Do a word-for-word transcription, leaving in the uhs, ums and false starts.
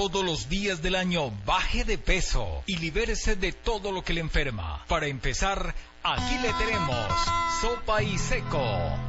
todos los días del año baje de peso y libérese de todo lo que le enferma. Para empezar, aquí le tenemos Sopa y Seco.